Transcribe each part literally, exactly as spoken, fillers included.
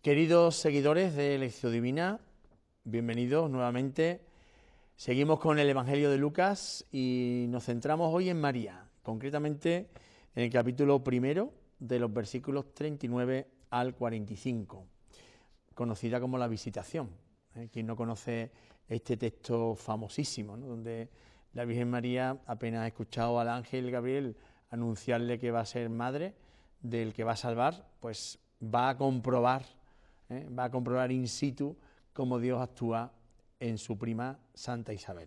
Queridos seguidores de Lección Divina, bienvenidos nuevamente. Seguimos con el Evangelio de Lucas y nos centramos hoy en María, concretamente en el capítulo primero de los versículos treinta y nueve al cuarenta y cinco, conocida como la Visitación. ¿Eh? Quien no conoce este texto famosísimo, ¿no? Donde la Virgen María apenas ha escuchado al ángel Gabriel anunciarle que va a ser madre del que va a salvar, pues va a comprobar ¿Eh? va a comprobar in situ cómo Dios actúa en su prima Santa Isabel.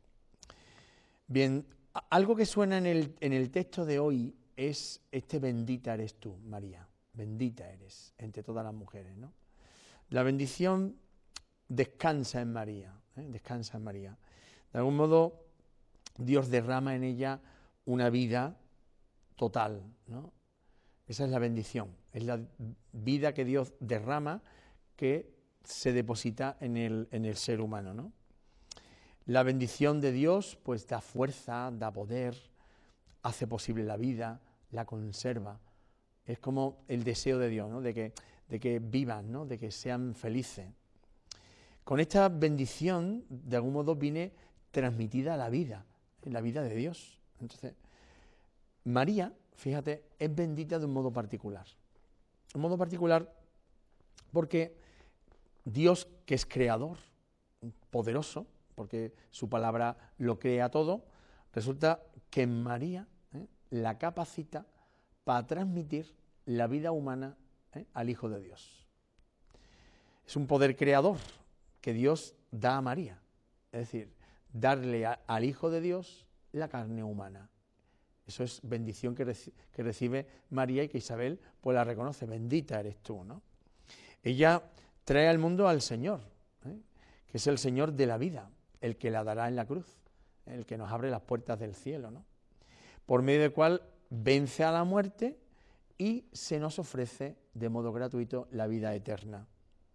Bien, algo que suena en el, en el texto de hoy es este bendita eres tú, María, bendita eres entre todas las mujeres, ¿no? La bendición descansa en María, ¿eh? descansa en María. De algún modo, Dios derrama en ella una vida total, ¿no? Esa es la bendición, es la vida que Dios derrama que se deposita en el, en el ser humano, ¿no? La bendición de Dios pues da fuerza, da poder, hace posible la vida, la conserva. Es como el deseo de Dios, ¿no? de, que, de que vivan, ¿no? de que sean felices. Con esta bendición, de algún modo, viene transmitida la vida, la vida de Dios. Entonces, María, fíjate, es bendita de un modo particular. Un modo particular porque Dios, que es creador, poderoso, porque su palabra lo crea todo, resulta que en María ¿eh? la capacita para transmitir la vida humana ¿eh? al Hijo de Dios. Es un poder creador que Dios da a María, es decir, darle a, al Hijo de Dios la carne humana. Eso es bendición que, reci- que recibe María y que Isabel pues la reconoce, bendita eres tú, ¿no? Ella trae al mundo al Señor, ¿eh? que es el Señor de la vida, el que la dará en la cruz, el que nos abre las puertas del cielo, ¿no? Por medio del cual vence a la muerte y se nos ofrece de modo gratuito la vida eterna.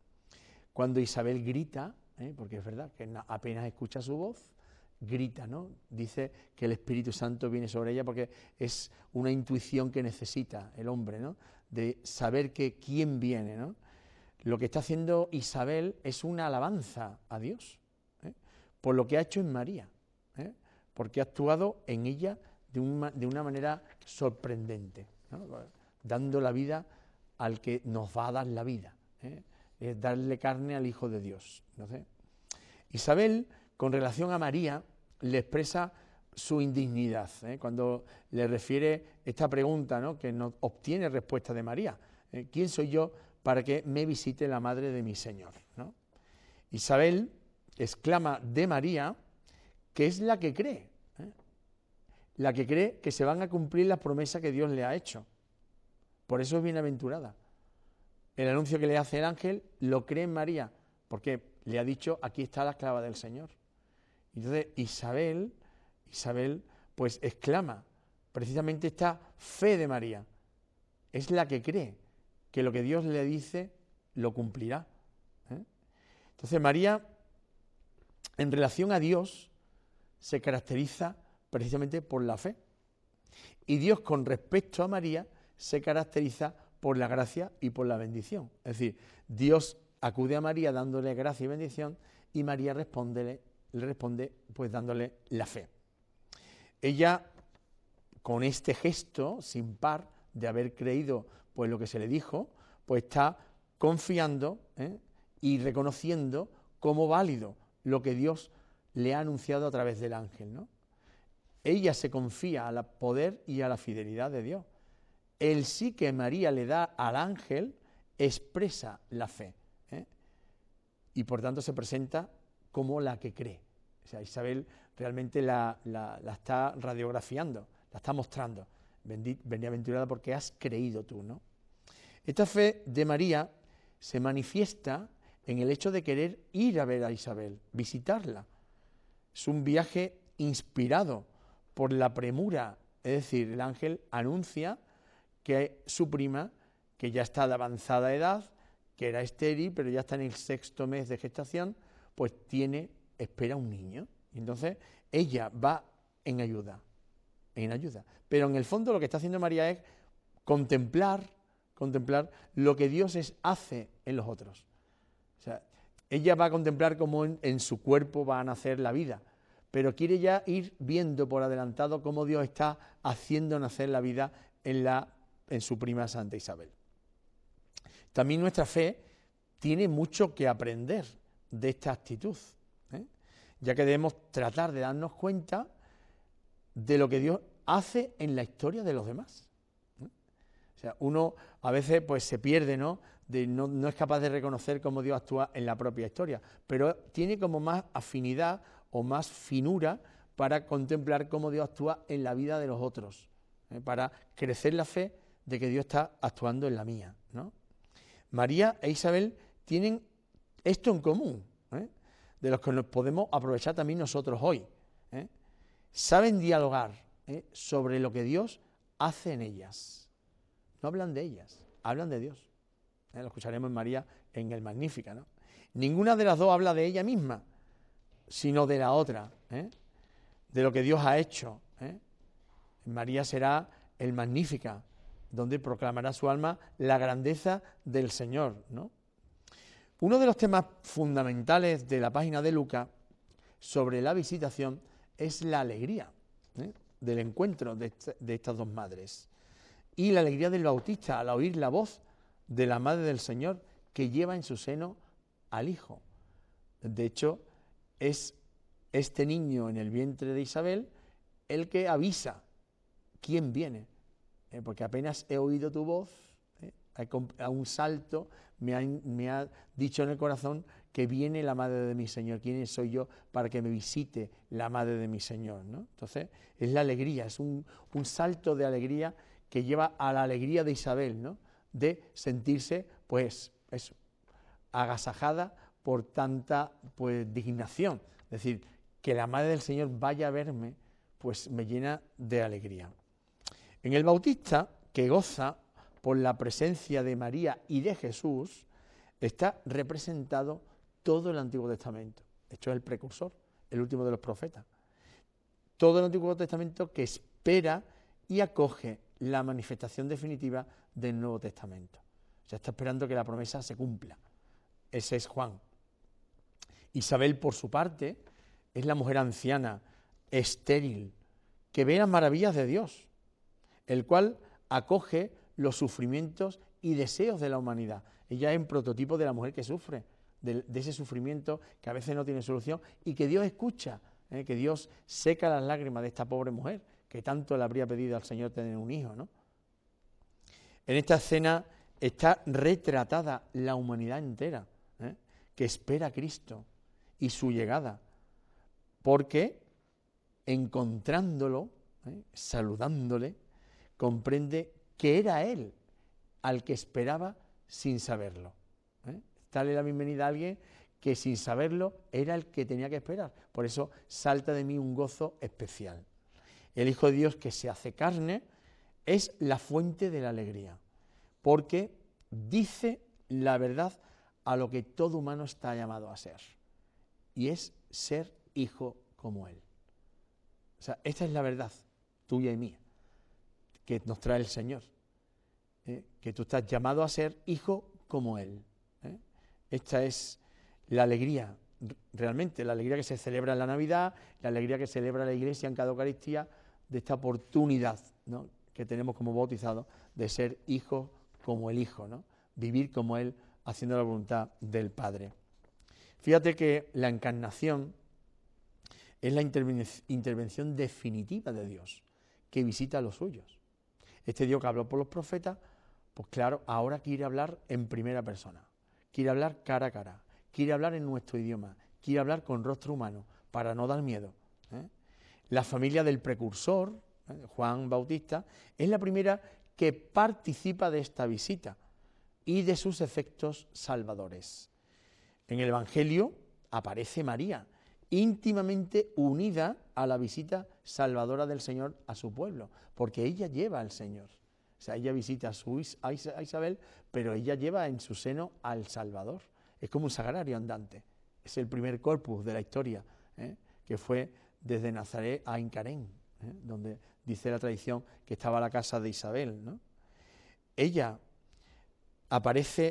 Cuando Isabel grita, ¿eh? porque es verdad que apenas escucha su voz, grita, ¿no? Dice que el Espíritu Santo viene sobre ella porque es una intuición que necesita el hombre, ¿no? De saber que quién viene, ¿no? Lo que está haciendo Isabel es una alabanza a Dios, ¿eh? por lo que ha hecho en María, ¿eh? porque ha actuado en ella de una, de una manera sorprendente, ¿no? dando la vida al que nos va a dar la vida, ¿eh? es darle carne al Hijo de Dios. Entonces, Isabel, con relación a María, le expresa su indignidad, ¿eh? cuando le refiere esta pregunta, ¿no? que no obtiene respuesta de María. ¿eh? ¿Quién soy yo para que me visite la madre de mi Señor? ¿no? Isabel exclama de María que es la que cree, ¿eh? la que cree que se van a cumplir las promesas que Dios le ha hecho. Por eso es bienaventurada. El anuncio que le hace el ángel lo cree en María, porque le ha dicho, aquí está la esclava del Señor. Entonces Isabel, Isabel pues exclama precisamente esta fe de María. Es la que cree que lo que Dios le dice lo cumplirá. ¿eh? Entonces María, en relación a Dios, se caracteriza precisamente por la fe. Y Dios, con respecto a María, se caracteriza por la gracia y por la bendición. Es decir, Dios acude a María dándole gracia y bendición y María respóndele, le responde pues dándole la fe. Ella, con este gesto sin par de haber creído pues lo que se le dijo, pues está confiando ¿eh? y reconociendo como válido lo que Dios le ha anunciado a través del ángel, ¿no? Ella se confía al poder y a la fidelidad de Dios. El sí que María le da al ángel expresa la fe, ¿eh? y por tanto se presenta como la que cree. O sea, Isabel realmente la, la, la está radiografiando, la está mostrando. Bienaventurada porque has creído tú, ¿no? Esta fe de María se manifiesta en el hecho de querer ir a ver a Isabel, visitarla. Es un viaje inspirado por la premura, es decir, el ángel anuncia que su prima, que ya está de avanzada edad, que era estéril, pero ya está en el sexto mes de gestación, pues tiene, espera un niño. Y entonces ella va en ayuda, en ayuda. Pero en el fondo lo que está haciendo María es contemplar, contemplar lo que Dios es, hace en los otros. O sea, ella va a contemplar cómo en, en su cuerpo va a nacer la vida, pero quiere ya ir viendo por adelantado cómo Dios está haciendo nacer la vida en, la, en su prima Santa Isabel. También nuestra fe tiene mucho que aprender de esta actitud, ¿eh? ya que debemos tratar de darnos cuenta de lo que Dios hace en la historia de los demás. ¿eh? O sea, uno a veces pues se pierde, ¿no? De no, no es capaz de reconocer cómo Dios actúa en la propia historia, pero tiene como más afinidad o más finura para contemplar cómo Dios actúa en la vida de los otros, ¿eh? para crecer la fe de que Dios está actuando en la mía, ¿no? María e Isabel tienen esto en común, ¿eh? de los que nos podemos aprovechar también nosotros hoy. ¿eh? Saben dialogar ¿eh? sobre lo que Dios hace en ellas. No hablan de ellas, hablan de Dios. ¿eh? Lo escucharemos en María en el Magnífica, ¿no? Ninguna de las dos habla de ella misma, sino de la otra, ¿eh? de lo que Dios ha hecho. ¿eh? María será el Magnífica, donde proclamará su alma la grandeza del Señor, ¿no? Uno de los temas fundamentales de la página de Lucas sobre la visitación es la alegría ¿eh? del encuentro de, este, de estas dos madres y la alegría del Bautista al oír la voz de la Madre del Señor que lleva en su seno al Hijo. De hecho, es este niño en el vientre de Isabel el que avisa quién viene, ¿eh? porque apenas he oído tu voz, ¿eh? a un salto me ha, me ha dicho en el corazón que viene la Madre de mi Señor. ¿Quién soy yo para que me visite la Madre de mi Señor? ¿no? Entonces, es la alegría, es un, un salto de alegría que lleva a la alegría de Isabel, ¿no? de sentirse, pues, eso, agasajada por tanta, pues, dignación. Es decir, que la Madre del Señor vaya a verme, pues me llena de alegría. En el Bautista, que goza por la presencia de María y de Jesús, está representado todo el Antiguo Testamento. De hecho, es el precursor, el último de los profetas. Todo el Antiguo Testamento que espera y acoge la manifestación definitiva del Nuevo Testamento. O sea, está esperando que la promesa se cumpla. Ese es Juan. Isabel, por su parte, es la mujer anciana, estéril, que ve las maravillas de Dios, el cual acoge los sufrimientos y deseos de la humanidad. Ella es un prototipo de la mujer que sufre, de, de ese sufrimiento que a veces no tiene solución y que Dios escucha, ¿eh? que Dios seca las lágrimas de esta pobre mujer, que tanto le habría pedido al Señor tener un hijo, ¿no? En esta escena está retratada la humanidad entera, ¿eh? que espera a Cristo y su llegada, porque encontrándolo, ¿eh? saludándole, comprende que era Él al que esperaba sin saberlo. ¿eh? Darle la bienvenida a alguien que sin saberlo era el que tenía que esperar. Por eso salta de mí un gozo especial. El Hijo de Dios que se hace carne es la fuente de la alegría, porque dice la verdad a lo que todo humano está llamado a ser, y es ser hijo como Él. O sea, esta es la verdad tuya y mía, que nos trae el Señor, ¿eh? que tú estás llamado a ser hijo como Él. ¿eh? Esta es la alegría, realmente, la alegría que se celebra en la Navidad, la alegría que celebra la Iglesia en cada Eucaristía, de esta oportunidad, ¿no? que tenemos como bautizados de ser hijos como el Hijo, ¿no? vivir como Él, haciendo la voluntad del Padre. Fíjate que la encarnación es la intervención definitiva de Dios, que visita a los suyos. Este Dios que habló por los profetas, pues claro, ahora quiere hablar en primera persona, quiere hablar cara a cara, quiere hablar en nuestro idioma, quiere hablar con rostro humano, para no dar miedo. ¿eh? La familia del precursor, ¿eh? Juan Bautista, es la primera que participa de esta visita y de sus efectos salvadores. En el Evangelio aparece María, íntimamente unida a la visita salvadora del Señor a su pueblo, porque ella lleva al Señor. O sea, ella visita a, su, a Isabel, pero ella lleva en su seno al Salvador. Es como un sagrario andante. Es el primer corpus de la historia, ¿eh? que fue desde Nazaret a Incarén, ¿eh? donde dice la tradición que estaba la casa de Isabel, ¿no? Ella aparece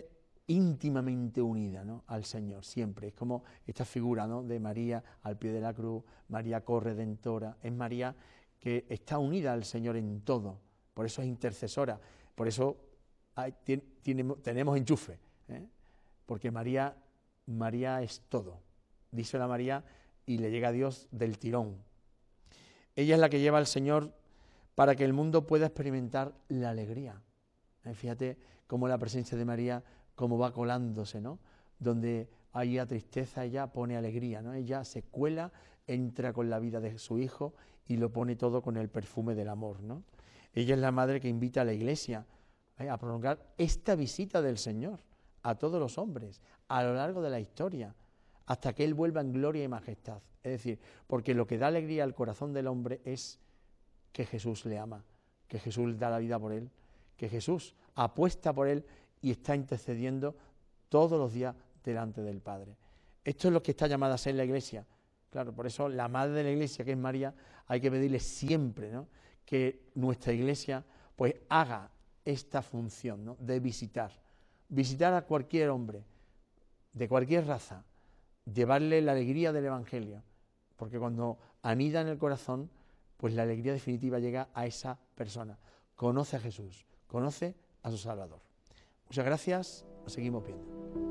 íntimamente unida, ¿no?, al Señor, siempre. Es como esta figura, ¿no?, de María al pie de la cruz, María corredentora, es María que está unida al Señor en todo, por eso es intercesora, por eso hay, tiene, tiene, tenemos enchufe, ¿eh? Porque María, María es todo, díselo a María y le llega a Dios del tirón. Ella es la que lleva al Señor para que el mundo pueda experimentar la alegría. ¿Eh? Fíjate cómo la presencia de María, cómo va colándose, ¿no? Donde hay tristeza, ella pone alegría, ¿no? Ella se cuela, entra con la vida de su hijo y lo pone todo con el perfume del amor, ¿no? Ella es la madre que invita a la Iglesia, ¿eh?, a prolongar esta visita del Señor a todos los hombres a lo largo de la historia, hasta que Él vuelva en gloria y majestad. Es decir, porque lo que da alegría al corazón del hombre es que Jesús le ama, que Jesús da la vida por él, que Jesús apuesta por él y está intercediendo todos los días delante del Padre. Esto es lo que está llamada a ser la Iglesia. Claro, por eso la madre de la Iglesia, que es María, hay que pedirle siempre, ¿no?, que nuestra Iglesia pues haga esta función, ¿no?, de visitar, visitar a cualquier hombre, de cualquier raza, llevarle la alegría del Evangelio, porque cuando anida en el corazón, pues la alegría definitiva llega a esa persona. Conoce a Jesús, conoce a su Salvador. Muchas gracias, nos seguimos viendo.